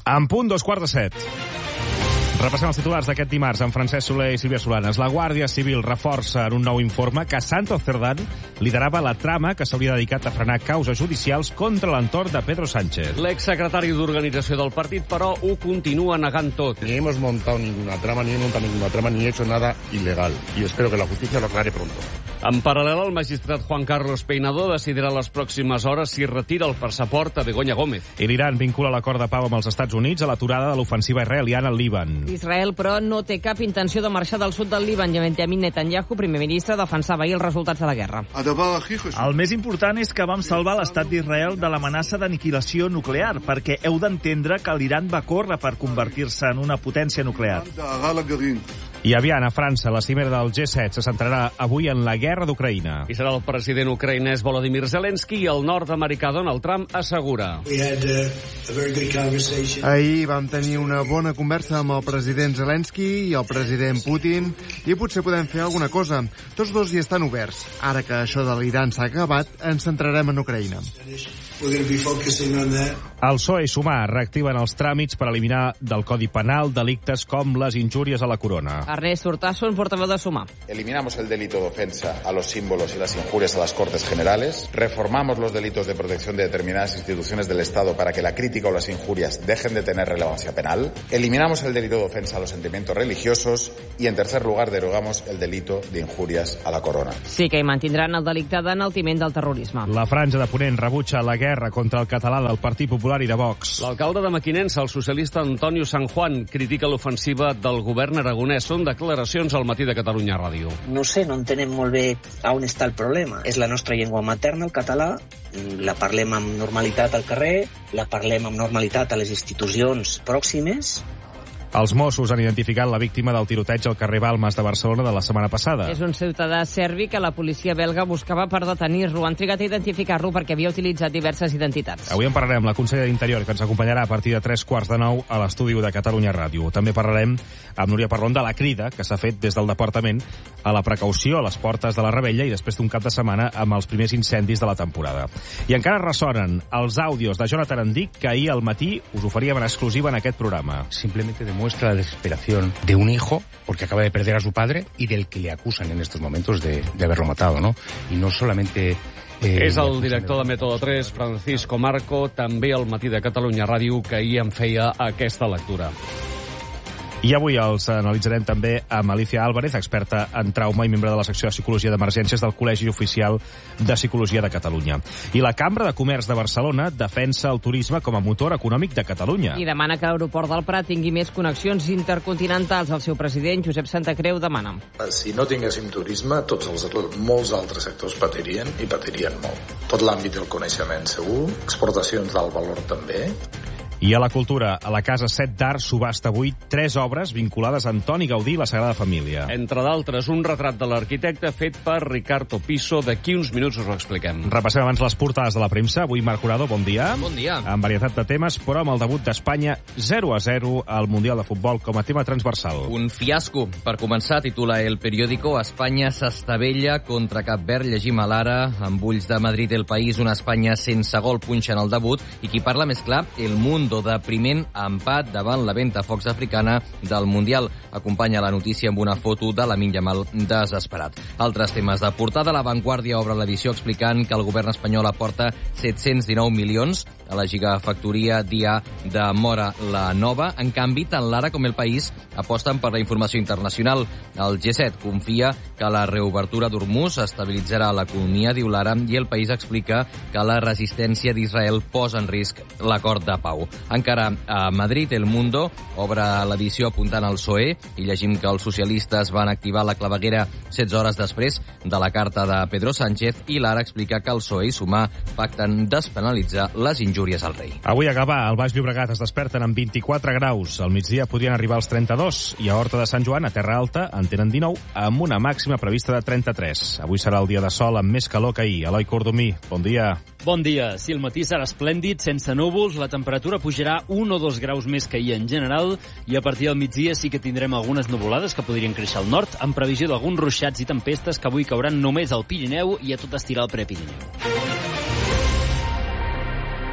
En punt, 7:15. Repassem els titulars d'aquest dimarts amb Francesc Soler i Sílvia Solanes. La Guàrdia Civil reforça en un nou informe que Santos Cerdán liderava la trama que s'hauria dedicat a frenar causes judicials contra l'entorn de Pedro Sánchez. L'exsecretari d'Organització del partit, però, ho continua negant tot. Ni hemos montado ninguna trama, ni he hecho nada ilegal. Y espero que la justicia lo aclare pronto. En paral·lel, el magistrat Juan Carlos Peinador decidirà les pròximes hores si retira el passaport a Begoña Gómez. I l'Iran vincula l'acord de pau amb els Estats Units a l'aturada de l'ofensiva israeliana al Líban. Israel, però, no té cap intenció de marxar del sud del Líban i Benjamin Netanyahu, primer ministre, defensava ahir els resultats de la guerra. El més important és que vam salvar l'estat d'Israel de l'amenaça d'aniquilació nuclear, perquè heu d'entendre que l'Iran va córrer per convertir-se en una potència nuclear. I aviat, a França, la cimera del G7 se centrarà avui en la guerra d'Ucraïna. I serà el president ucraïnès Volodymyr Zelensky i el nord-americà Donald Trump assegura. Ahir vam tenir una bona conversa amb el president Zelensky i el president Putin i potser podem fer alguna cosa. Tots dos hi estan oberts. Ara que això de l'Iran s'ha acabat, ens centrarem en Ucraïna. El PSOE i Sumar reactiven els tràmits per eliminar del Codi Penal delictes com les injúries a la corona. Ernest Hurtasun, portaveu de Sumar. Eliminamos el delito de ofensa a los símbolos y las injurias a las Cortes Generales. Reformamos los delitos de protección de determinadas instituciones del Estado para que la crítica o las injurias dejen de tener relevancia penal. Eliminamos el delito de ofensa a los sentimientos religiosos. Y, en tercer lugar, derogamos el delito de injurias a la corona. Sí que hi mantindran el delicte d'enaltiment del terrorisme. La Franja de Ponent rebutja la guerra contra el català del Partit Popular i de Vox. L'alcalde de Mequinensa, el socialista Antonio San Juan, critica l'ofensiva del govern aragonès. Són declaracions al Matí de Catalunya Ràdio. No sé, no entenem molt bé on està el problema. És la nostra llengua materna, el català, la parlem amb normalitat al carrer, la parlem amb normalitat a les institucions pròximes. Els Mossos han identificat la víctima del tiroteig al carrer Balmes de Barcelona de la setmana passada. És un ciutadà serbi que la policia belga buscava per detenir-lo. Han trigat a identificar-lo perquè havia utilitzat diverses identitats. Avui en parlarem amb la consellera d'Interior, que ens acompanyarà a partir de 9:15 a l'estudi de Catalunya Ràdio. També parlarem amb Núria Parlon de la crida que s'ha fet des del departament a la precaució a les portes de la Rebella i després d'un cap de setmana amb els primers incendis de la temporada. I encara ressonen els àudios de Jonathan Endic que ahir al matí us oferíem en exclusiva en aquest programa. Simplemente muestra la desesperación de un hijo porque acaba de perder a su padre y del que le acusan en estos momentos de haberlo matado, ¿no? Y no solamente... És el director de Método 3, Francisco Marco, també al Matí de Catalunya Ràdio, que ahir en feia aquesta lectura. I avui els analitzarem també amb Alicia Álvarez, experta en trauma i membre de la secció de Psicologia d'Emergències del Col·legi Oficial de Psicologia de Catalunya. I la Cambra de Comerç de Barcelona defensa el turisme com a motor econòmic de Catalunya. I demana que l'aeroport del Prat tingui més connexions intercontinentals. El seu president, Josep Santacreu, demana. Si no tinguéssim turisme, molts altres sectors patirien i patirien molt. Tot l'àmbit del coneixement segur, exportacions d'alt valor també. I a la cultura, a la Casa 7 d'Art subhasta avui 3 obres vinculades a Antoni Gaudí i la Sagrada Família. Entre d'altres, un retrat de l'arquitecte fet per Ricardo Piso. D'aquí uns minuts us ho expliquem. Repassem abans les portades de la premsa. Avui Marc Jurado, bon dia. Bon dia. Amb varietat de temes, però amb el debut d'Espanya 0-0 al Mundial de Futbol com a tema transversal. Un fiasco. Per començar, titula El Periódico, Espanya s'estavella contra Cap Verd. Llegim a l'Ara, amb ulls de Madrid El País, una Espanya sense gol punxa en el debut, i qui parla més clar, El Mundo, depriment empat davant la ventafocs africana del Mundial. Acompanya la notícia amb una foto de Lamine Yamal desesperat. Altres temes de portada. La Vanguardia obre l'edició explicant que el govern espanyol aporta 719 milions a la gigafactoria dia de Mora la Nova. En canvi, tant l'Ara com El País aposten per la informació internacional. El G7 confia que la reobertura d'Hormuz estabilitzarà l'economia, diu l'Ara, i El País explica que la resistència d'Israel posa en risc l'acord de pau. Encara a Madrid, El Mundo obre l'edició apuntant al PSOE i llegim que els socialistes van activar la claveguera 16 hores després de la carta de Pedro Sánchez, i l'Ara explica que el PSOE i Sumar pacten despenalitzar les injúries al rei. Avui a Gavà, al Baix Llobregat, es desperten amb 24 graus. Al migdia podrien arribar als 32 i a Horta de Sant Joan, a Terra Alta, en tenen 19 amb una màxima prevista de 33. Avui serà el dia de sol amb més calor que ahir. Eloi Cordomí, bon dia. Bon dia. Si el matí serà esplèndid, sense núvols, la temperatura pujarà 1 o 2 graus més que ahir en general, i a partir del migdia sí que tindrem algunes nuvolades que podrien créixer al nord, amb previsió d'alguns ruixats i tempestes que avui cauran només al Pirineu i a tot estirar el Prepirineu.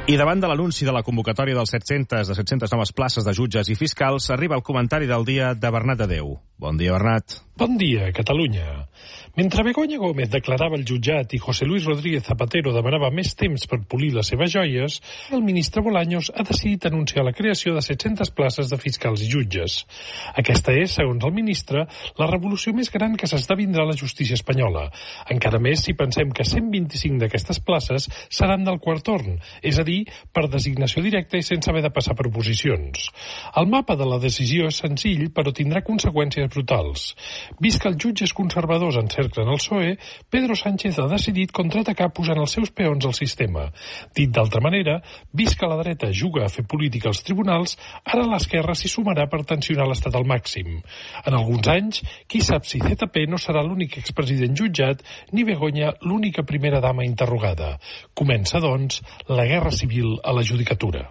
I davant de l'anunci de la convocatòria dels 700 noves places de jutges i fiscals, arriba el comentari del dia de Bernat de Déu. Bon dia, Bernat. Bon dia, Catalunya. Mentre Begoña Gómez declarava al jutjat i José Luis Rodríguez Zapatero demanava més temps per polir les seves joies, el ministre Bolaños ha decidit anunciar la creació de 700 places de fiscals i jutges. Aquesta és, segons el ministre, la revolució més gran que s'esdevindrà a la justícia espanyola. Encara més si pensem que 125 d'aquestes places seran del quart torn, és a dir, per designació directa i sense haver de passar per oposicions. El mapa de la decisió és senzill, però tindrà conseqüències brutals. Vist que els jutges conservadors encerclen el PSOE, Pedro Sánchez ha decidit contraatacar posant els seus peons al sistema. Dit d'altra manera, vist que la dreta juga a fer política als tribunals, ara l'esquerra s'hi sumarà per tensionar l'estat al màxim. En alguns anys, qui sap si ZP no serà l'únic expresident jutjat ni Begoña l'única primera dama interrogada. Comença, doncs, la guerra civil a la judicatura.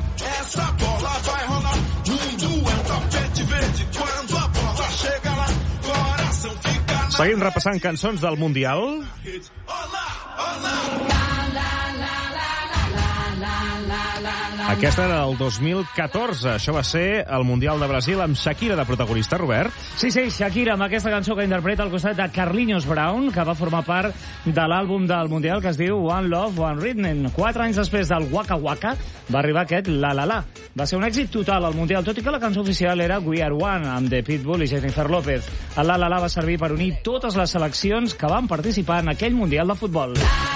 Seguim repassant cançons del Mundial. Aquesta era del 2014. Això va ser el Mundial de Brasil amb Shakira de protagonista, Robert. Sí, Shakira, amb aquesta cançó que interpreta al costat de Carlinhos Brown, que va formar part de l'àlbum del Mundial que es diu One Love, One Rhythm. 4 anys després del Waka Waka va arribar aquest La La La. Va ser un èxit total al Mundial, tot i que la cançó oficial era We Are One, amb The Pitbull i Jennifer López. El La La La va servir per unir totes les seleccions que van participar en aquell Mundial de futbol.